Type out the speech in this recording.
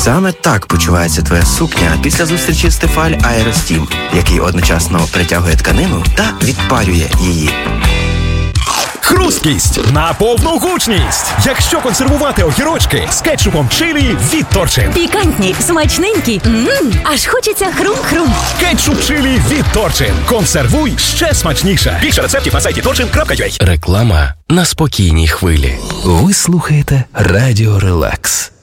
Саме так почувається твоя сукня після зустрічі з Тефаль Аеростім, який одночасно притягує тканину та відпарює її. Хрусткість на повну гучність. Якщо консервувати огірочки з кетчупом чилі від Торчин. Пікантні, смачненькі. Аж хочеться хрум-хрум. Кетчуп чилі від Торчин. Консервуй ще смачніше. Більше рецептів на сайті torchin.ua. Реклама на спокійній хвилі. Ви слухаєте Радіо Релакс.